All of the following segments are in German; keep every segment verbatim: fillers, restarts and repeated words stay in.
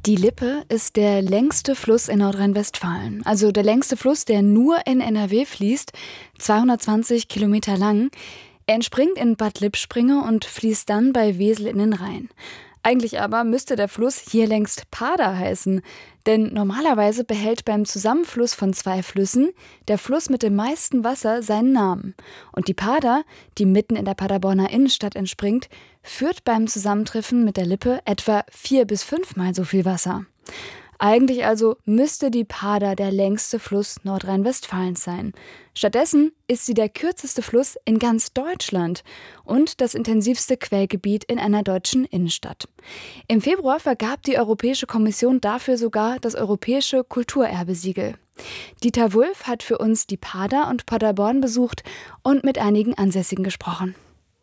Die Lippe ist der längste Fluss in Nordrhein-Westfalen. Also der längste Fluss, der nur in N R W fließt, zweihundertzwanzig Kilometer lang. Er entspringt in Bad Lippspringe und fließt dann bei Wesel in den Rhein. Eigentlich aber müsste der Fluss hier längst Pader heißen. Denn normalerweise behält beim Zusammenfluss von zwei Flüssen der Fluss mit dem meisten Wasser seinen Namen. Und die Pader, die mitten in der Paderborner Innenstadt entspringt, führt beim Zusammentreffen mit der Lippe etwa vier bis fünfmal so viel Wasser. Eigentlich also müsste die Pader der längste Fluss Nordrhein-Westfalens sein. Stattdessen ist sie der kürzeste Fluss in ganz Deutschland und das intensivste Quellgebiet in einer deutschen Innenstadt. Im Februar vergab die Europäische Kommission dafür sogar das Europäische Kulturerbesiegel. Dieter Wulff hat für uns die Pader und Paderborn besucht und mit einigen Ansässigen gesprochen.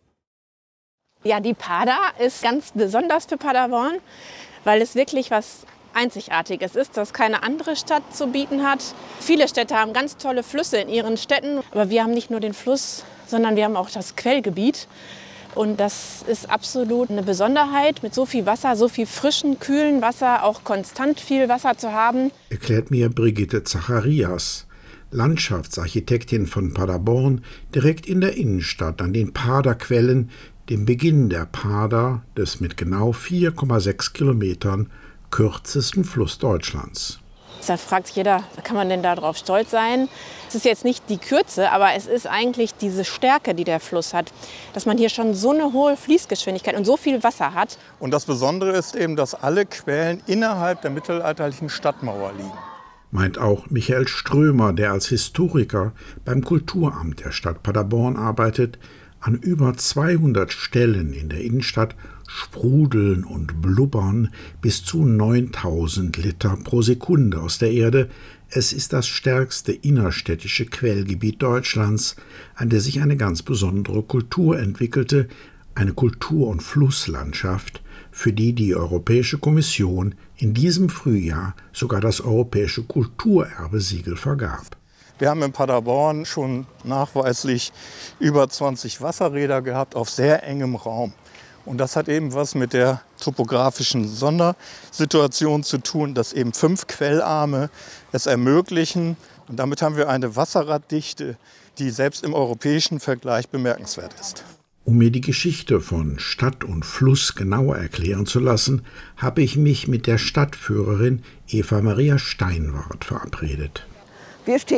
Ja, die Pader ist ganz besonders für Paderborn, weil es wirklich was Einzigartiges ist, das keine andere Stadt zu bieten hat. Viele Städte haben ganz tolle Flüsse in ihren Städten, aber wir haben nicht nur den Fluss, sondern wir haben auch das Quellgebiet. Und das ist absolut eine Besonderheit, mit so viel Wasser, so viel frischen, kühlen Wasser, auch konstant viel Wasser zu haben. Erklärt mir Brigitte Zacharias, Landschaftsarchitektin von Paderborn, direkt in der Innenstadt an den Paderquellen, dem Beginn der Pader, des mit genau vier Komma sechs Kilometern kürzesten Fluss Deutschlands. Da fragt sich jeder, kann man denn darauf stolz sein? Es ist jetzt nicht die Kürze, aber es ist eigentlich diese Stärke, die der Fluss hat. Dass man hier schon so eine hohe Fließgeschwindigkeit und so viel Wasser hat. Und das Besondere ist eben, dass alle Quellen innerhalb der mittelalterlichen Stadtmauer liegen. Meint auch Michael Strömer, der als Historiker beim Kulturamt der Stadt Paderborn arbeitet. An über zweihundert Stellen in der Innenstadt sprudeln und blubbern bis zu neuntausend Liter pro Sekunde aus der Erde. Es ist das stärkste innerstädtische Quellgebiet Deutschlands, an der sich eine ganz besondere Kultur entwickelte, eine Kultur- und Flusslandschaft, für die die Europäische Kommission in diesem Frühjahr sogar das Europäische Kulturerbesiegel vergab. Wir haben in Paderborn schon nachweislich über zwanzig Wasserräder gehabt auf sehr engem Raum. Und das hat eben was mit der topografischen Sondersituation zu tun, dass eben fünf Quellarme es ermöglichen. Und damit haben wir eine Wasserraddichte, die selbst im europäischen Vergleich bemerkenswert ist. Um mir die Geschichte von Stadt und Fluss genauer erklären zu lassen, habe ich mich mit der Stadtführerin Eva Maria Steinwart verabredet. Wir stehen